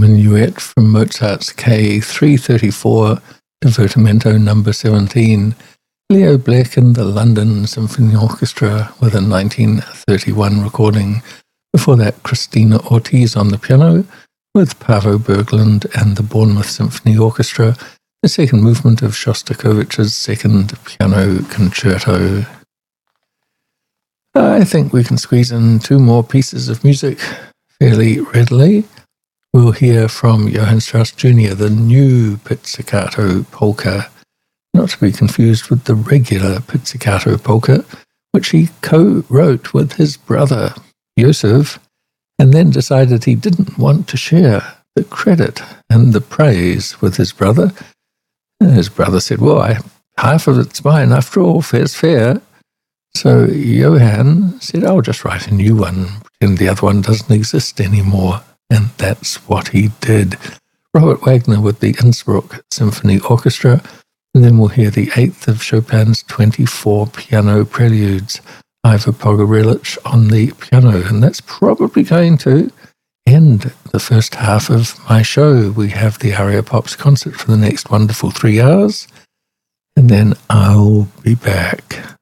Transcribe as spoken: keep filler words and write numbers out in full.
Minuet from Mozart's K three thirty-four, Divertimento number seventeen, Leo Black and the London Symphony Orchestra with a nineteen thirty-one recording. Before that, Christina Ortiz on the piano with Paavo Berglund and the Bournemouth Symphony Orchestra, the second movement of Shostakovich's second piano concerto. I think we can squeeze in two more pieces of music fairly readily. We'll hear from Johann Strauss Junior, the new pizzicato polka, not to be confused with the regular pizzicato polka, which he co-wrote with his brother, Joseph, and then decided he didn't want to share the credit and the praise with his brother. And his brother said, well, I, half of it's mine, after all, fair's fair. So Johann said, I'll just write a new one, pretend the other one doesn't exist anymore. And that's what he did. Robert Wagner with the Innsbruck Symphony Orchestra, and then we'll hear the eighth of Chopin's twenty-four piano preludes, Ivo Pogorelic on the piano, and that's probably going to end the first half of my show. We have the Aria Pops concert for the next wonderful three hours, and then I'll be back.